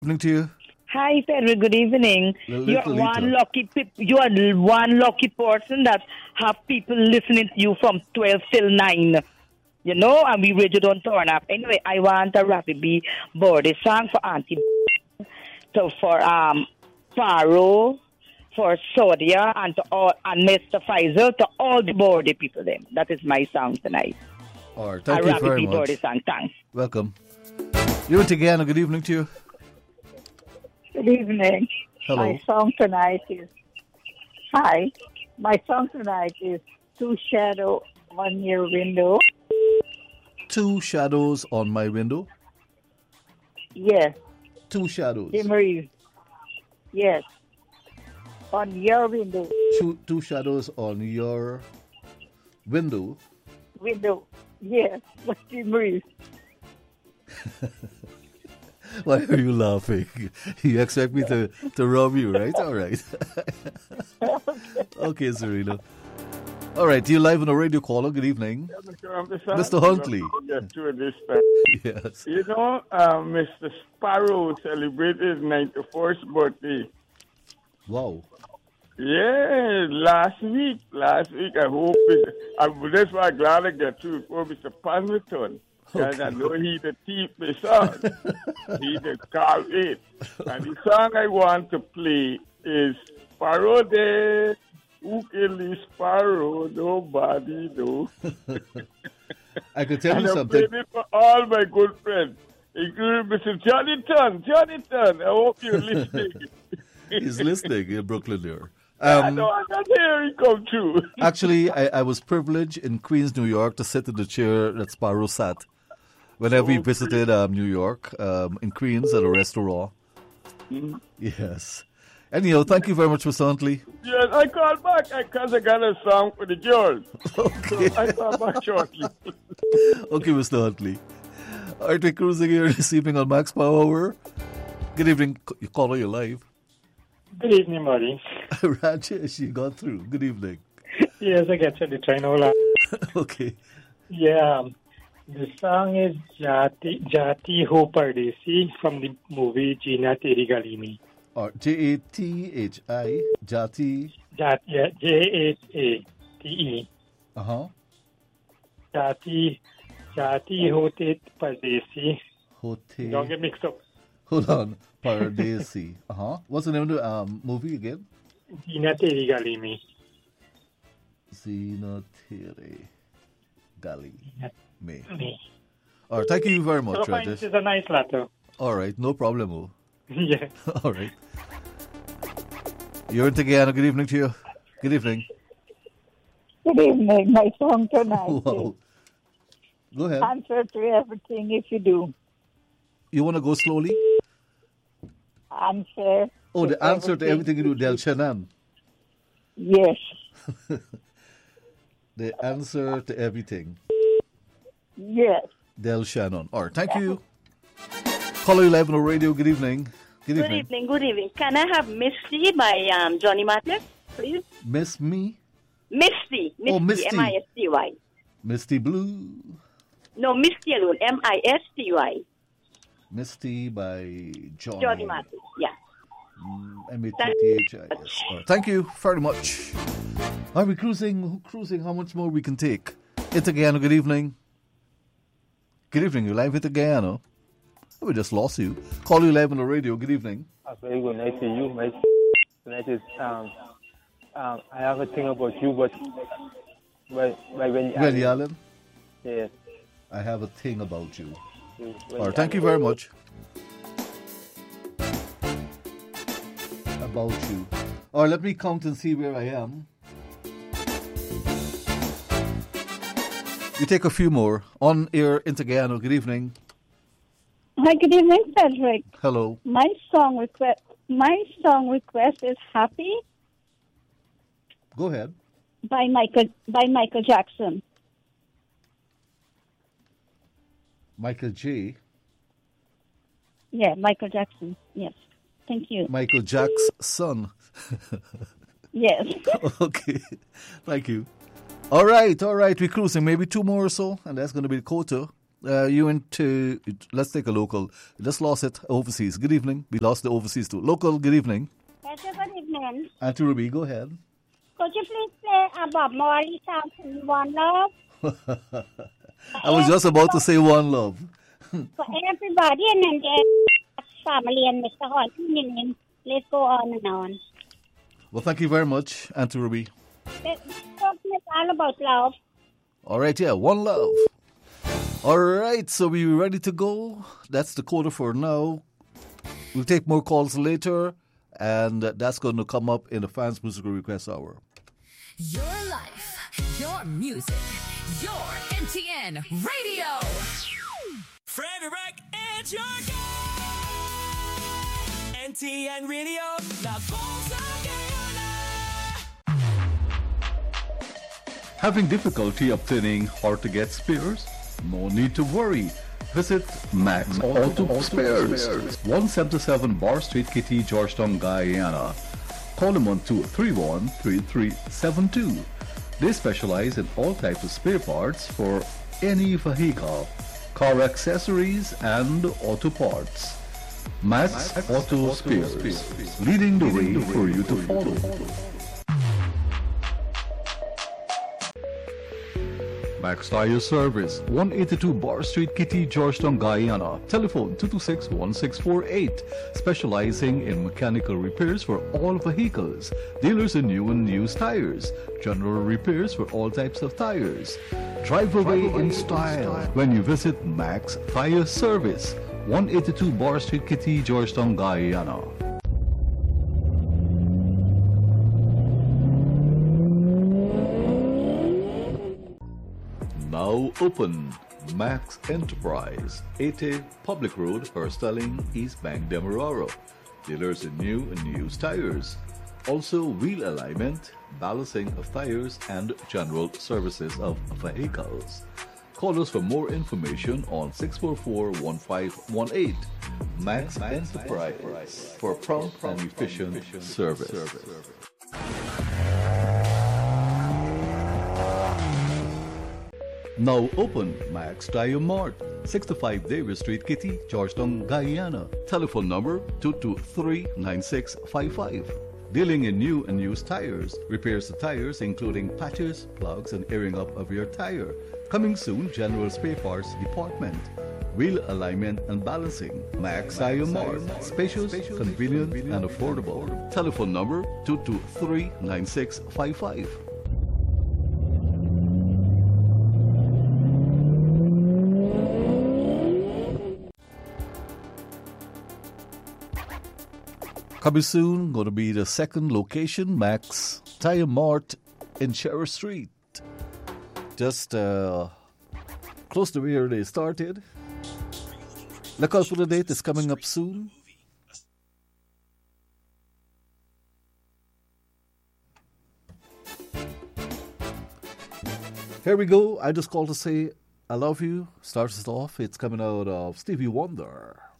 Evening to you. Hi, Frederick. Good evening. You're one lucky you are one lucky person that have people listening to you from 12 till 9. You know, and we really don't turn up. Anyway, I want a Rappy B birthday song for Auntie. So for Faro, for Sodia, and to all and Mr. Faisal, to all the birthday people then. That is my song tonight. All right, thank you very much. Birthday song, thanks. Welcome. You're together. Good evening to you. Good evening. Hello. My song tonight is Hi. My song tonight is Two Shadow on Your Window. Two shadows on my window. Yes. Two shadows. Marie. Yes. On your window. Two shadows on your window. Window. Yes. What Marie? Why are you laughing? You expect me to rob you, right? All right. Okay, Serena. All right, you live on a radio caller. Good evening. Mr. Huntley. Yes. You know, Mr. Sparrow celebrated his 94th birthday. Wow. Yeah, last week. I hope that's why I'm glad I get to for Mr. Panverton. And I know he the thief the song. He the call it. And the song I want to play is Sparrow Day. Who can the sparrow? Nobody know. I could tell you and something. I played it for all my good friends, including Mr. Jonathan. I hope you're listening. He's listening in Brooklyn there. I know, here he come true. Actually, I was privileged in Queens, New York, to sit in the chair that Sparrow sat whenever we visited New York, in Queens at a restaurant. Mm-hmm. Yes. Anyhow, thank you very much, Mr. Huntley. Yes, I called back because I got a song for the girls. Okay. So I call back shortly. Okay, Mr. Huntley. All right, we're cruising here this evening on Max Power Hour. Good evening. You call your live. Good evening, buddy. Rajesh, you got through. Good evening. Yes, I get you. The train all. Okay. Yeah, the song is Jati Ho Pardesi from the movie Gina Teri Galimi. Or Jathi, Jati. Jate. Uh-huh. Jati Hote Pardesi. Hote. Don't get mixed up. Hold on. Pardesi. Uh-huh. What's the name of the movie again? Gina Teri Galimi. Gina Teri Galimi. All right. Thank you very much, Rajesh. It's a nice letter. All right. No problem. Yeah. All right. You're in Tagayana. Good evening to you. Good evening. Good evening. My song tonight Wow. Go ahead. is Answer to Everything If You Do. You want to go slowly? Answer. Oh, the answer to everything you do, Del Shannon. Yes. The answer to everything, Yes. Del Shannon. All right. Thank you. Caller 11 on radio. Good evening. Good evening. Good evening. Can I have Misty by Johnny Mathis, please? Miss Me? Misty. Oh, Misty. M-I-S-T-Y. Misty Blue. No, Misty alone. M-I-S-T-Y. Misty by Johnny Mathis, yeah. M-A-T-T-H-I-S. All right. Thank you very much. Are we cruising? How much more we can take? It's Guyana. Good evening. Good evening. You're live with Guyana. Oh, we just lost you. Call you live on the radio. Good evening. Very good night to you, Mike. Tonight is I have a thing about you, but when Allen? Yes. I have a thing about you. All right, thank you very much. About you. All right, let me count and see where I am. We take a few more. On air, Intergano. Good evening. Hi, good evening, Cedric. Hello. My song request is Happy Go ahead. by Michael Jackson. Michael J. Yeah, Michael Jackson. Yes. Thank you. Michael Jack's son. Yes. Okay. Thank you. All right. We're cruising. Maybe two more or so, and that's going to be the quota. You into, let's take a local. Just lost it overseas. Good evening. We lost the overseas too. Local, good evening. Yes, good evening. Auntie Ruby, go ahead. Could you please play a Bob Marley song, One Love? I was just about to say One Love. For everybody and then the family and Mr. Hall tuning in. Let's go on and on. Well, thank you very much, Auntie Ruby. It's all about love. All right, yeah, One Love. All right, so we ready to go? That's the quota for now. We'll take more calls later, and that's going to come up in the Fans Musical Request Hour. Your life, your music, your MTN Radio. Frederick and your MTN Radio, La Voz Having difficulty obtaining hard-to-get spares? No need to worry. Visit Max Auto Spares, 177 Bar Street, Kitty, Georgetown, Guyana. Call them on 231-3372. They specialize in all types of spare parts for any vehicle, car accessories, and auto parts. Max Auto Spares, leading the way for you to follow. Max Tire Service, 182 Bar Street, Kitty, Georgetown, Guyana. Telephone 226-1648. Specializing in mechanical repairs for all vehicles. Dealers in new and used tires. General repairs for all types of tires. Drive away in style when you visit Max Tire Service, 182 Bar Street, Kitty, Georgetown, Guyana. Now open Max Enterprise, 80 Public Road, Herstelling, East Bank, Demerara. Dealers in new and used tires. Also wheel alignment, balancing of tires, and general services of vehicles. Call us for more information on 644-1518. Max Enterprise for prompt and efficient service. Now open Max Tire Mart, 65 Davis Street, Kitty, Georgetown, Guyana. Telephone number 223-9655. Dealing in new and used tires. Repairs to tires including patches, plugs, and airing up of your tire. Coming soon, general spare parts department. Wheel alignment and balancing. Max Tire Mart. Spacious, convenient, and affordable. Telephone number 223-9655. Coming soon, going to be the second location, Max Tire Mart in Cherry Street. Just close to where they started. Look out for the date, it's coming up soon. Here we go. I just called to say I love you. Starts us off. It's coming out of Stevie Wonder.